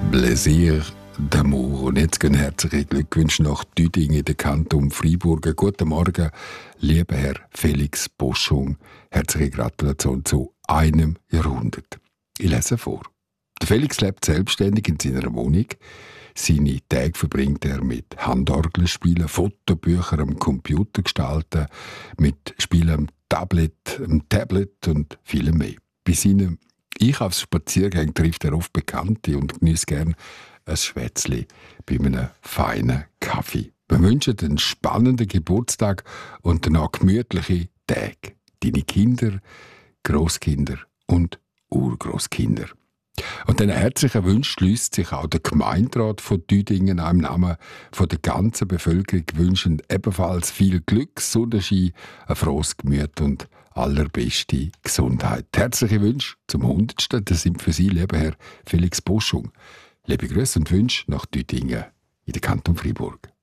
Plaisir d'amour. Und jetzt gehen herzliche Glückwünsche nach Düdingen in den Kanton Freiburg. Guten Morgen, lieber Herr Felix Boschung. Herzliche Gratulation zu einem Jahrhundert. Ich lese vor. Der Felix lebt selbstständig in seiner Wohnung. Seine Tage verbringt er mit Handorgeln spielen, Fotobücher am Computer gestalten, mit Spielen am Tablet und vielem mehr. Bei seinen Einkaufsspaziergängen trifft er oft Bekannte und genießt gern ein Schwätzli bei einem feinen Kaffee. Wir wünschen einen spannenden Geburtstag und danach gemütliche Tage. Deine Kinder, Grosskinder und Urgroßkinder. Und diesen herzlichen Wunsch schließt sich auch der Gemeinderat von Düdingen im Namen von der ganzen Bevölkerung wünschen ebenfalls viel Glück, Sonnenschein, ein frohes Gemüt und allerbeste Gesundheit. Herzliche Wünsche zum 100. Das sind für Sie, lieber Herr Felix Boschung. Liebe Grüße und Wünsche nach Düdingen in der Kanton Freiburg.